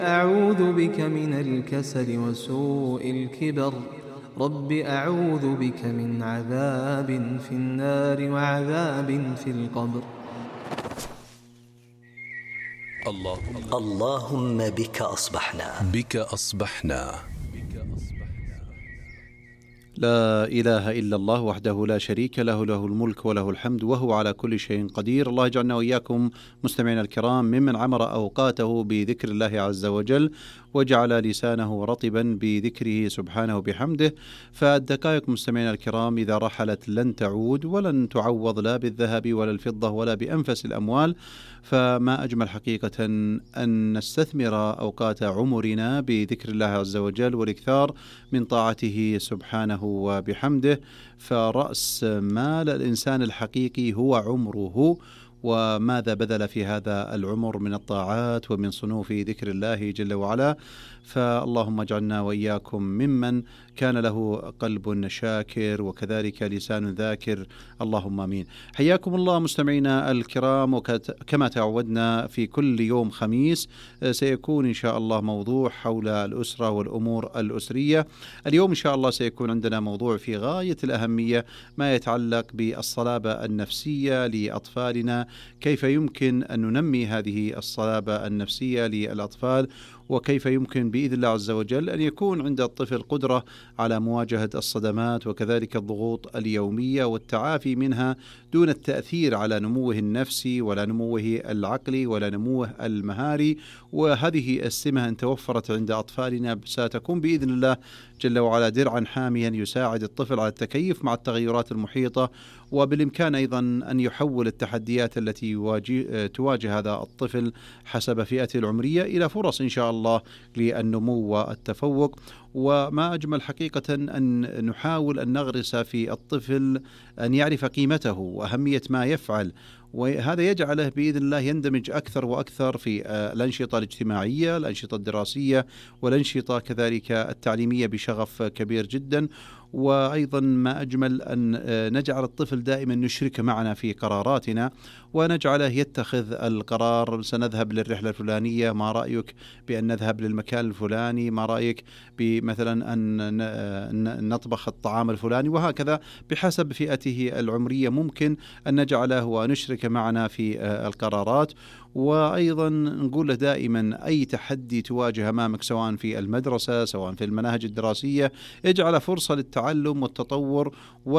أعوذ بك من الكسل وسوء الكبر. رب أعوذ بك من عذاب في النار وعذاب في القبر. اللهم بك أصبحنا. لا إله إلا الله وحده لا شريك له، له الملك وله الحمد وهو على كل شيء قدير. الله يجعلنا وإياكم مستمعين الكرام ممن عمر أوقاته بذكر الله عز وجل وجعل لسانه رطبا بذكره سبحانه بحمده. فالدقائق مستمعين الكرام إذا رحلت لن تعود ولن تعوض لا بالذهب ولا الفضة ولا بأنفس الأموال، فما أجمل حقيقة أن نستثمر أوقات عمرنا بذكر الله عز وجل والإكثار من طاعته سبحانه وبحمده. فرأس مال الإنسان الحقيقي هو عمره، وماذا بذل في هذا العمر من الطاعات ومن صنوف ذكر الله جل وعلا. فاللهم اجعلنا وإياكم ممن كان له قلب شاكر وكذلك لسان ذاكر، اللهم آمين. حياكم الله مستمعينا الكرام، وكما تعودنا في كل يوم خميس سيكون إن شاء الله موضوع حول الأسرة والأمور الأسرية. اليوم إن شاء الله سيكون عندنا موضوع في غاية الأهمية، ما يتعلق بالصلابة النفسية لأطفالنا، كيف يمكن أن ننمي هذه الصلابة النفسية للأطفال، وكيف يمكن بإذن الله عز وجل أن يكون عند الطفل قدرة على مواجهة الصدمات وكذلك الضغوط اليومية والتعافي منها دون التأثير على نموه النفسي ولا نموه العقلي ولا نموه المهاري. وهذه السمة إن توفرت عند أطفالنا ستكون بإذن الله جل وعلا درعا حاميا يساعد الطفل على التكيف مع التغيرات المحيطة، وبالإمكان أيضا أن يحول التحديات التي تواجه هذا الطفل حسب فئته العمرية إلى فرص إن شاء الله للنمو والتفوق. وما أجمل حقيقة أن نحاول أن نغرس في الطفل أن يعرف قيمته وأهمية ما يفعل، وهذا يجعله بإذن الله يندمج أكثر وأكثر في الأنشطة الاجتماعية، الأنشطة الدراسية، والأنشطة كذلك التعليمية بشغف كبير جدا. وأيضا ما أجمل أن نجعل الطفل دائما نشرك معنا في قراراتنا ونجعله يتخذ القرار، سنذهب للرحلة الفلانية، ما رأيك بأن نذهب للمكان الفلاني، ما رأيك بمثلا أن نطبخ الطعام الفلاني، وهكذا بحسب فئته العمرية ممكن أن نجعله ونشرك معنا في القرارات. وأيضا نقول له دائما أي تحدي تواجه أمامك سواء في المدرسة سواء في المناهج الدراسية اجعل فرصة للتعلم والتطور،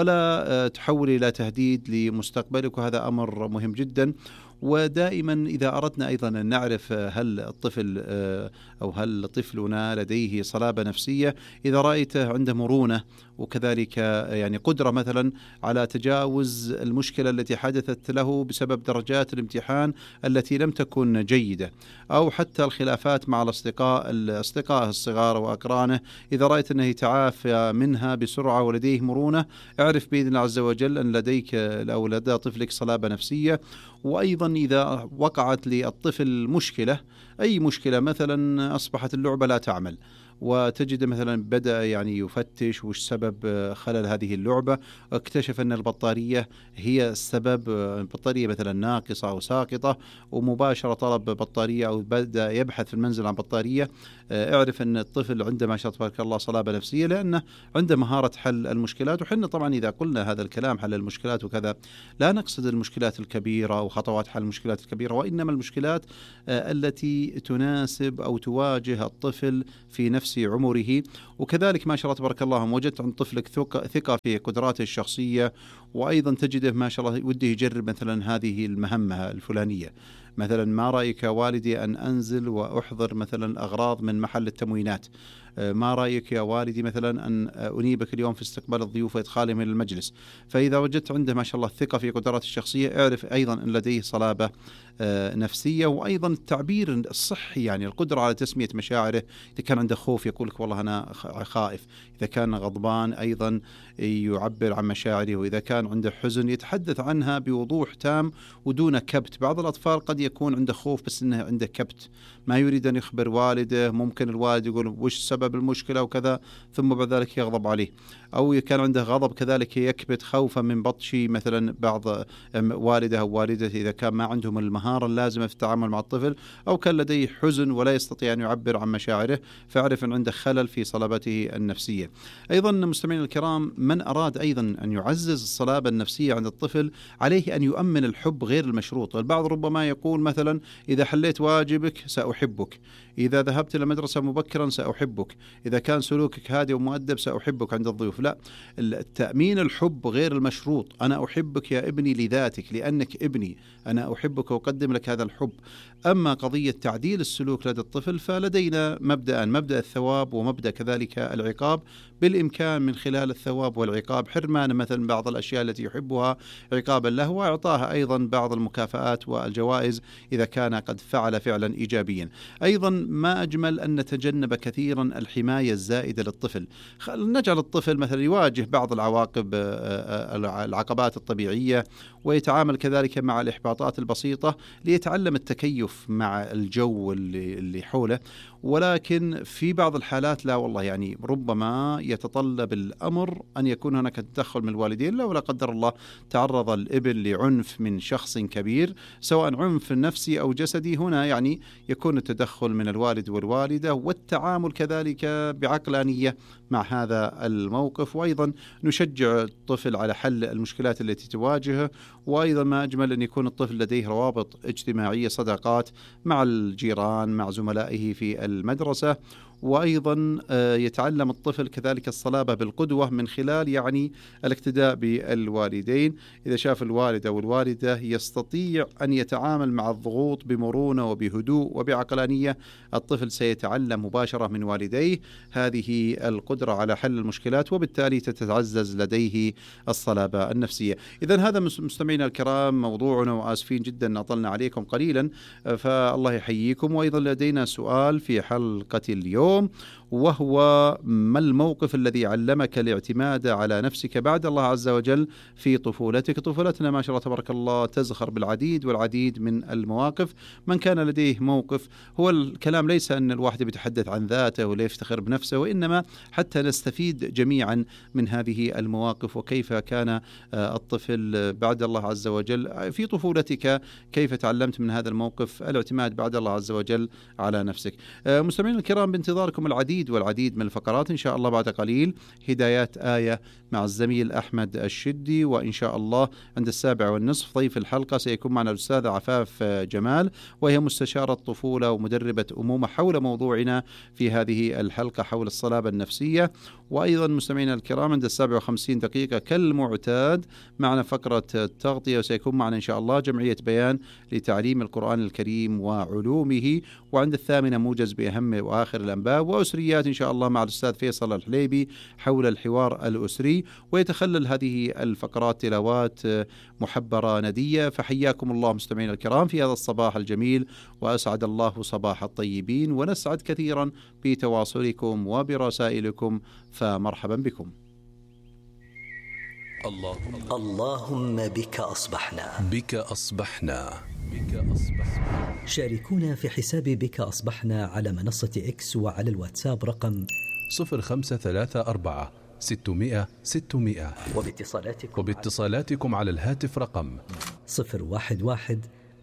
ولا تحول إلى تهديد لمستقبلك، وهذا أمر مهم جدا. ودائما إذا أردنا أيضا أن نعرف هل الطفل أو هل طفلنا لديه صلابة نفسية، إذا رأيته عنده مرونة وكذلك يعني قدرة مثلا على تجاوز المشكلة التي حدثت له بسبب درجات الامتحان التي لم تكن جيدة، أو حتى الخلافات مع الأصدقاء الصغار وأقرانه، إذا رأيت أنه يتعافى منها بسرعة ولديه مرونة، اعرف بإذن الله عز وجل أن لديك أو لدى طفلك صلابة نفسية. وأيضا إذا وقعت للطفل مشكلة، أي مشكلة، مثلا أصبحت اللعبة لا تعمل وتجد مثلا بدأ يعني يفتش وش سبب خلل هذه اللعبة، واكتشف أن البطارية هي السبب، البطارية مثلا ناقصة أو ساقطة، ومباشرة طلب بطارية أو بدأ يبحث في المنزل عن بطارية، اعرف أن الطفل عنده ما شاء الله تبارك الله صلابة نفسية، لأنه عنده مهارة حل المشكلات. وحنا طبعا إذا قلنا هذا الكلام حل المشكلات وكذا لا نقصد المشكلات الكبيرة أو خطوات حل المشكلات الكبيرة، وإنما المشكلات التي تناسب أو تواجه الطفل في نفس عمره. وكذلك ما شاء الله تبارك الله وجدت عند طفلك ثقة في قدراته الشخصية، وأيضا تجده ما شاء الله وده يجرب مثلا هذه المهمة الفلانية، مثلا ما رأيك والدي أن أنزل وأحضر مثلا أغراض من محل التموينات، ما رأيك يا والدي مثلا أن أنيبك اليوم في استقبال الضيوف وإدخالهم إلى المجلس. فإذا وجدت عنده ما شاء الله الثقة في قدراته الشخصية، اعرف أيضا أن لديه صلابة نفسية. وأيضا التعبير الصحي، يعني القدرة على تسمية مشاعره، إذا كان عنده خوف يقول لك والله أنا خائف، إذا كان غضبان أيضا يعبر عن مشاعره، وإذا كان كان عنده حزن يتحدث عنها بوضوح تام ودون كبت. بعض الأطفال قد يكون عنده خوف بس إنه عنده كبت، ما يريد أن يخبر والده، ممكن الوالد يقول وش سبب المشكلة وكذا، ثم بعد ذلك يغضب عليه. أو كان عنده غضب كذلك يكبت خوفا من بطش مثلا بعض والده أو والدته إذا كان ما عندهم المهارة اللازمة في التعامل مع الطفل، أو كان لديه حزن ولا يستطيع أن يعبر عن مشاعره، فاعرف أن عنده خلل في صلابته النفسية. أيضا مستمعين الكرام، من أراد أيضا أن يعزز الصلابة النفسية عند الطفل عليه أن يؤمن الحب غير المشروط. البعض ربما يقول مثلا إذا حليت واجبك سأحبك، إذا ذهبت إلى المدرسة مبكرا سأحبك، إذا كان سلوكك هادئ ومؤدب سأحبك عند الضيوف. لا، التأمين الحب غير المشروط. أنا أحبك يا ابني لذاتك لأنك ابني، أنا أحبك وأقدم لك هذا الحب. أما قضية تعديل السلوك لدى الطفل فلدينا مبدأ الثواب ومبدأ كذلك العقاب. بالإمكان من خلال الثواب والعقاب حرمان مثلا بعض الأشياء التي يحبها عقابا له، وإعطاها أيضا بعض المكافآت والجوائز إذا كان قد فعل فعلا إيجابيا. أيضا ما أجمل أن نتجنب كثيرا الحماية الزائدة للطفل. نجعل الطفل مثلا يواجه بعض العقبات الطبيعية ويتعامل كذلك مع الإحباطات البسيطة ليتعلم التكيف مع الجو اللي حوله. ولكن في بعض الحالات لا والله، يعني ربما يتطلب الأمر أن يكون هناك تدخل من الوالدين. لو لا قدر الله تعرض الابن لعنف من شخص كبير سواء عنف نفسي أو جسدي، هنا يعني يكون التدخل من الوالد والوالدة والتعامل كذلك بعقلانية مع هذا الموقف. وأيضا نشجع الطفل على حل المشكلات التي تواجهه. وأيضا ما أجمل أن يكون الطفل لديه روابط اجتماعية، صداقات مع الجيران، مع زملائه في المدرسة. وأيضا يتعلم الطفل كذلك الصلابة بالقدوة من خلال يعني الاقتداء بالوالدين. إذا شاف الوالد أو الوالدة يستطيع أن يتعامل مع الضغوط بمرونة وبهدوء وبعقلانية، الطفل سيتعلم مباشرة من والديه هذه القدرة على حل المشكلات، وبالتالي تتعزز لديه الصلابة النفسية. إذن هذا مستمعينا الكرام موضوعنا، وآسفين جدا أن أطلنا عليكم قليلا، فالله يحييكم. وأيضا لدينا سؤال في حلقة اليوم، وهو ما الموقف الذي علمك الاعتماد على نفسك بعد الله عز وجل في طفولتك؟ طفولتنا ما شاء الله تبارك الله تزخر بالعديد والعديد من المواقف. من كان لديه موقف، هو الكلام ليس أن الواحد بيتحدث عن ذاته ولا يفتخر بنفسه، وإنما حتى نستفيد جميعا من هذه المواقف، وكيف كان الطفل بعد الله عز وجل في طفولتك، كيف تعلمت من هذا الموقف الاعتماد بعد الله عز وجل على نفسك. مستمعين الكرام، بانتظاركم العديد والعديد من الفقرات إن شاء الله بعد قليل. هدايات آية مع الزميل أحمد الشدي، وإن شاء الله عند 7:30 ضيف الحلقة سيكون معنا الأستاذة عفاف جمال، وهي مستشارة طفولة ومدربة أمومة، حول موضوعنا في هذه الحلقة حول الصلابة النفسية. وأيضا مستمعينا الكرام عند 57 دقيقة كالمعتاد معنا فقرة التغطية، وسيكون معنا إن شاء الله جمعية بيان لتعليم القرآن الكريم وعلومه. وعند 8 موجز بأهم وآخر الأنباء، وأسريات إن شاء الله مع الأستاذ فيصل الحليبي حول الحوار الأسري. ويتخلل هذه الفقرات تلاوات محبرة ندية. فحياكم الله مستمعين الكرام في هذا الصباح الجميل، وأسعد الله صباح الطيبين، ونسعد كثيرا بتواصلكم وبرسائلكم، فمرحبا بكم. اللهم بك أصبحنا. بك أصبحنا. شاركونا في حساب بك أصبحنا على منصة إكس وعلى الواتساب رقم 0534 600 600، وباتصالاتكم على الهاتف رقم 011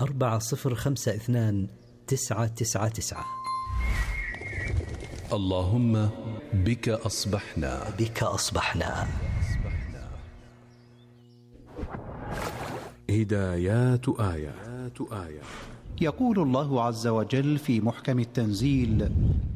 4052 999. اللهم بك أصبحنا. بك أصبحنا. هدايات آية. يقول الله عز وجل في محكم التنزيل: